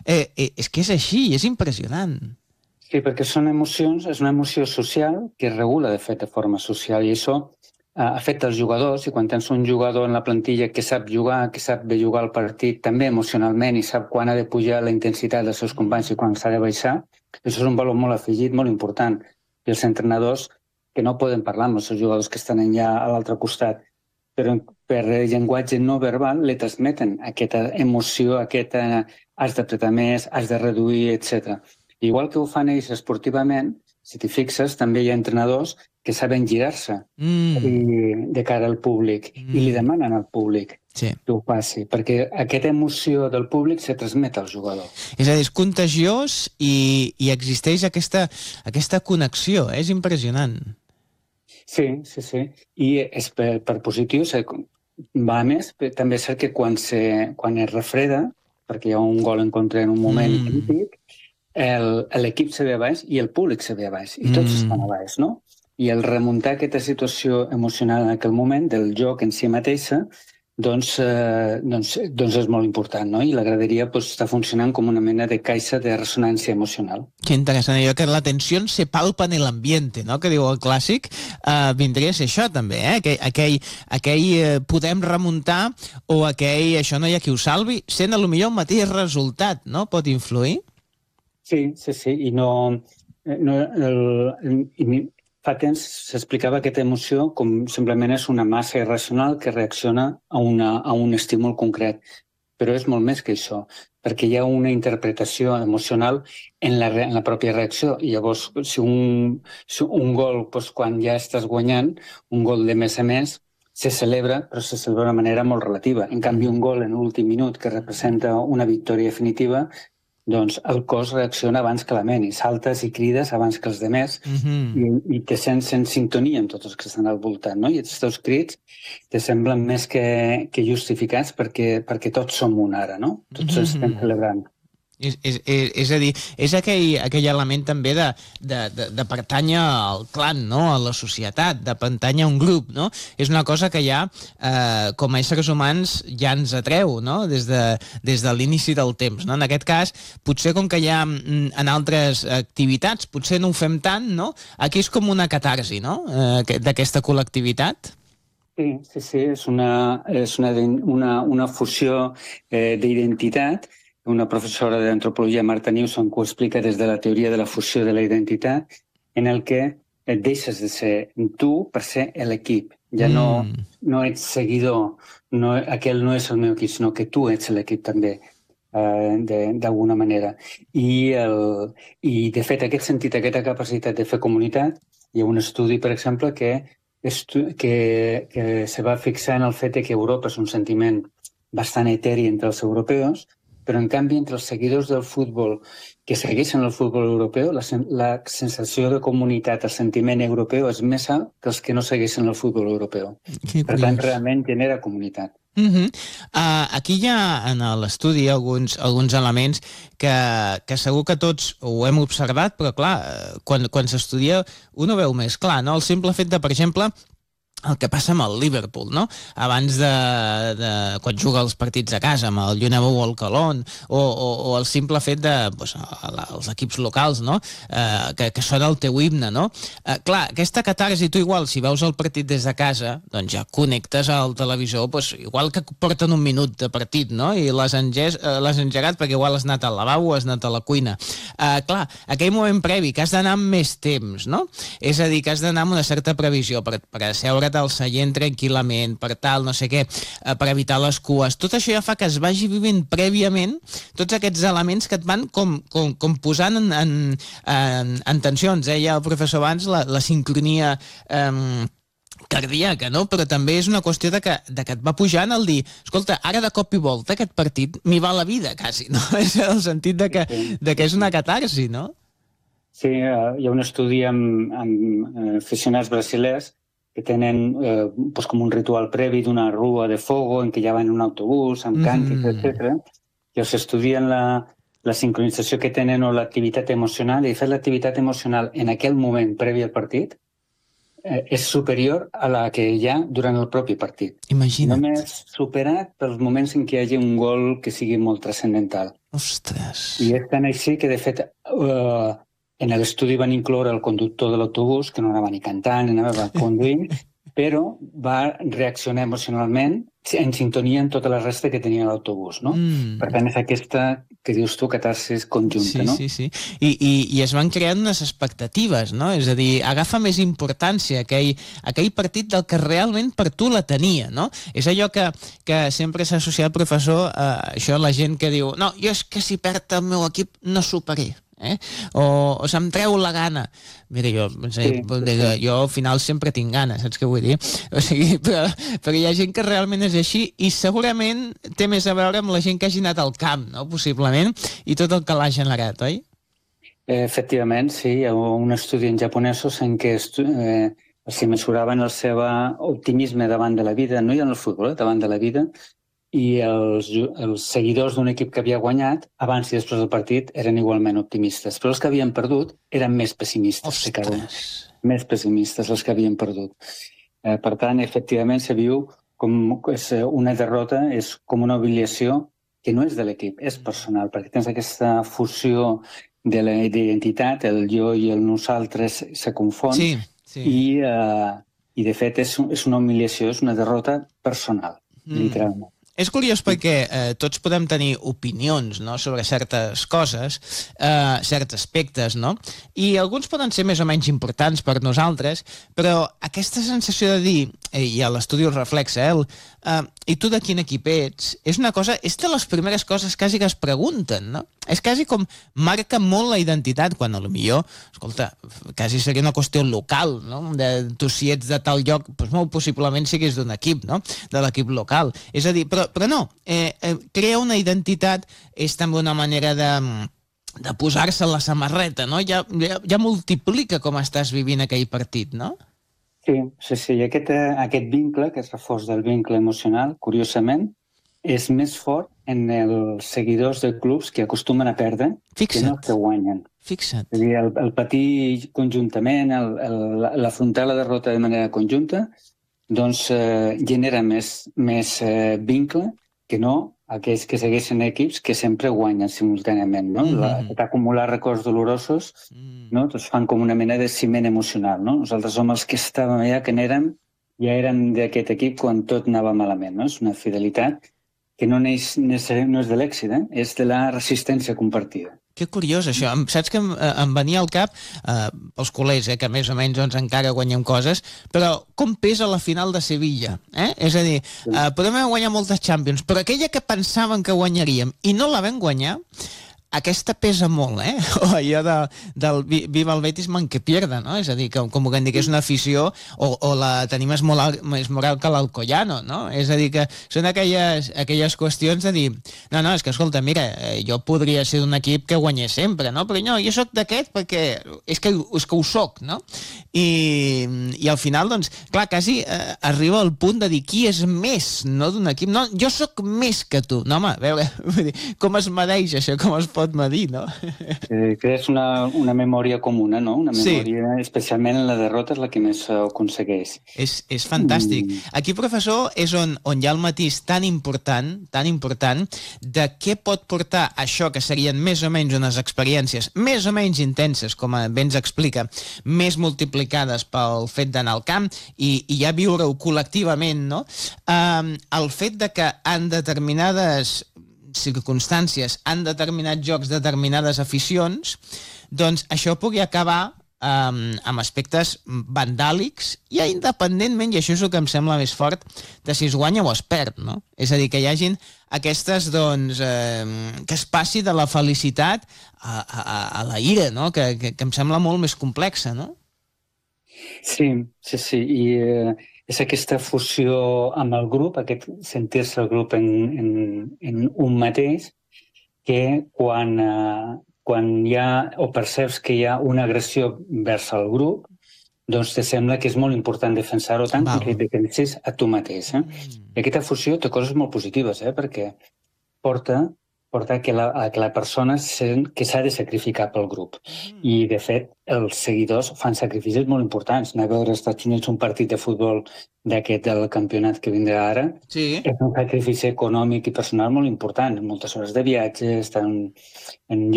És que és així, és impressionant. Sí, perquè són emocions, és una emoció social que es regula, de fet, de forma social, i això afecta els jugadors, i quan tens un jugador en la plantilla que sap jugar, que sap bé jugar el partit, també emocionalment, i sap quan ha de pujar la intensitat dels seus companys i quan s'ha de baixar, això és un valor molt afegit, molt important. I els entrenadors, que no poden parlar amb els seus jugadors que estan allà a l'altre costat, però per llenguatge no verbal li transmeten aquesta emoció, has d'apretar més, has de reduir, etc. Igual que ho fan ells esportivament, si t'hi fixes, també hi ha entrenadors que saben girar-se de cara al públic i li demanen al públic que ho passi, perquè aquesta emoció del públic se transmet al jugador. És a dir, és contagiós i existeix aquesta connexió, és impressionant. Sí. I és per positiu, va a més, també és cert que quan es refreda, perquè hi ha un gol en contra en un moment crític, l'equip se ve a baix i el públic se ve a baix, i tots estan a baix, no? I el remuntar aquesta situació emocional en aquell moment del joc en si mateixa, doncs és molt important, no? I la graderia està funcionant com una mena de caixa de ressonància emocional. Que interessant, allò que la tensió se palpa en l'ambiente, no?, que diu el clàssic, vindria a ser això també, aquell podem remuntar o aquell això no hi ha qui ho salvi, sent a lo millor el mateix resultat, no?, pot influir? Sí, i fa temps s'explicava aquesta emoció com simplement és una massa irracional que reacciona a un estímul concret. Però és molt més que això, perquè hi ha una interpretació emocional en la pròpia reacció. I llavors, si un gol, quan ja estàs guanyant, un gol de més a més, se celebra, però se celebra d'una manera molt relativa. En canvi, un gol en l'últim minut que representa una victòria definitiva, doncs el cos reacciona abans que la ment, i saltes i crides abans que els demés, i te sents en sintonia amb tots els que estan al voltant, no? I els teus crits te semblen més que justificats perquè tots som un ara, no? Tots estem celebrant. És a dir, és aquell element també de pertànyer al clan, no?, a la societat, de pertànyer a un grup, no? És una cosa que ja, com a éssers humans, ja ens atreu, no?, des de l'inici del temps, no? En aquest cas, potser com que ja en altres activitats potser no ho fem tant, no? Aquí és com una catarsi, no?, d'aquesta col·lectivitat. Sí, és una fusió d'identitat. Una professora d'antropologia, Marta Newson, que ho explica des de la teoria de la fusió de la identitat, en el que et deixes de ser tu per ser l'equip. Ja no ets seguidor, aquell no és el meu equip, sinó que tu ets l'equip també, d'alguna manera. I de fet, aquest sentit, aquesta capacitat de fer comunitat, hi ha un estudi, per exemple, que se va fixar en el fet que Europa és un sentiment bastant eteri entre els europeus, però en canvi entre els seguidors del futbol que segueixen el futbol europeu, la sensació de comunitat, el sentiment europeu és més alt que els que no segueixen el futbol europeu. Per tant, realment genera comunitat. Aquí hi ha en l'estudi alguns elements que segur que tots ho hem observat, però clar, quan s'estudia un ho veu més clar, no? El simple fet de, per exemple, el que passa amb el Liverpool, no? Abans quan juga els partits a casa, amb el You Never Walk Alone, o el simple fet els equips locals, no? Que sona el teu himne, no? Clar, aquesta catarsi, tu igual, si veus el partit des de casa, doncs ja connectes al televisor, igual que porten un minut de partit, no? I l'has engegat perquè igual has anat al lavabo o has anat a la cuina. Clar, aquell moment previ, que has d'anar amb més temps, no? És a dir, que has d'anar amb una certa previsió per asseure't al seient tranquil·lament, per tal, no sé què, per evitar les cues. Tot això ja fa que es vagi vivint prèviament tots aquests elements que et van com posant en tensions. Ja el professor abans, la sincronia cardíaca, no? Però també és una qüestió de que et va pujant el dir, escolta, ara de cop i volta aquest partit m'hi va la vida, quasi, no? És el sentit de que és una catarsi, no? Sí, hi ha un estudi amb aficionats brasilers que tenen com un ritual previ d'una rua de fogo en què ja van en un autobús, amb càntics, etc. I els estudien la sincronització que tenen o l'activitat emocional, i de fet l'activitat emocional en aquell moment previ al partit és superior a la que hi ha durant el propi partit. Imagina't. Només superat pels moments en què hi hagi un gol que sigui molt transcendental. Ostres. I és tan així que, de fet, en l'estudi van incloure el conductor de l'autobús, que no anava ni cantant, ni anava conduint, però va reaccionar emocionalment en sintonia amb tota la resta que tenia l'autobús, no? Per tant, és aquesta, que dius tu, catarsis conjunta, no? Sí. I es van creant unes expectatives, no? És a dir, agafa més importància aquell partit del que realment per tu la tenia, no? És allò que sempre s'ha associat, professor, a això, la gent que diu no, jo és que si perd el meu equip no superé. O se'm treu la gana. Mira, jo al final sempre tinc ganes, saps què vull dir? O sigui, però hi ha gent que realment és així i segurament té més a veure amb la gent que hagi anat al camp, no? Possiblement, i tot el que l'ha generat, oi? Efectivament, sí. Hi ha un estudi en japonesos en què s'hi mesuraven el seu optimisme davant de la vida, no hi ha en el futbol, davant de la vida, i els seguidors d'un equip que havia guanyat, abans i després del partit, eren igualment optimistes. Però els que havien perdut eren més pessimistes. Més pessimistes els que havien perdut. Per tant, efectivament, se viu com una derrota, és com una humiliació que no és de l'equip, és personal, perquè tens aquesta fusió de la identitat, el jo i el nosaltres se confon, i de fet és una humiliació, és una derrota personal, literalment. És curiós perquè tots podem tenir opinions, no?, sobre certes coses, certs aspectes, no? I alguns poden ser més o menys importants per nosaltres, però aquesta sensació de dir, i a l'estudi ho reflexa, i tu de quin equip ets, és una cosa, és de les primeres coses quasi que es pregunten, no? És quasi com marca molt la identitat, quan potser, escolta, quasi seria una qüestió local, no? Tu si ets de tal lloc, doncs molt possiblement siguis d'un equip, no?, de l'equip local. És a dir, però no, crea una identitat, és també una manera de posar-se la samarreta, no? Ja multiplica com estàs vivint aquell partit, no? Sí. I aquest vincle, aquest reforç del vincle emocional, curiosament, és més fort en els seguidors de clubs que acostumen a perdre que no que guanyen. Fixa't. És a dir, el patir conjuntament, l'afrontar la derrota de manera conjunta, doncs genera més vincle que no aquells que segueixen equips que sempre guanyen simultàniament, no? Acumular records dolorosos, no? Doncs fan com una mena de ciment emocional, no? Nosaltres som els que estàvem allà, que ja érem d'aquest equip quan tot anava malament, no? És una fidelitat que no és de l'èxit, és de la resistència compartida. Que curiós, això. Saps que em venia al cap, els culers, que més o menys doncs, encara guanyem coses, però com pesa la final de Sevilla? És a dir, podem haver guanyat moltes Champions, però aquella que pensàvem que guanyaríem i no la vam guanyar, aquesta pesa molt, o allò del Viva el Betis man que pierda, no? És a dir, com ho hem dit, que és una afició, o la tenim més moral que l'Alcoyano, no? És a dir, que són aquelles qüestions de dir, no, és que, escolta, mira, jo podria ser d'un equip que guanyés sempre, no? Però no, jo sóc d'aquest perquè és que ho soc, no? I al final, doncs, clar, quasi arriba al punt de dir qui és més, no, d'un equip. No, jo sóc més que tu. No, home, a veure, com es medeix això, com es pot medir, no? Que és una memòria comuna, no? Una memòria, especialment en la derrota, és la que més aconsegueix. És fantàstic. Aquí, professor, és on hi ha el matís tan important, de què pot portar això que serien més o menys unes experiències més o menys intenses, com bé ens explica, més multiplicades pel fet d'anar al camp i ja viure-ho col·lectivament, no? El fet de que en determinades circumstàncies, en determinats jocs, determinades aficions, doncs això pugui acabar amb aspectes vandàlics, ja independentment, i això és el que em sembla més fort, de si es guanya o es perd, no? És a dir, que hi hagin aquestes, doncs, que es passi de la felicitat a la ira, no? Que em sembla molt més complexa, no? Sí, i és aquesta fusió amb el grup, aquest sentir-se el grup en un mateix, que quan hi ha, o perceps que hi ha una agressió vers el grup, doncs te sembla que és molt important defensar-ho tant que et defensis a tu mateix. I aquesta fusió té coses molt positives, perquè porta porta que la persona sent que s'ha de sacrificar pel grup. I, de fet, els seguidors fan sacrificis molt importants. Anar a veure als Estats Units un partit de futbol d'aquest del campionat que vindrà ara és un sacrifici econòmic i personal molt important. Moltes hores de viatge, estar en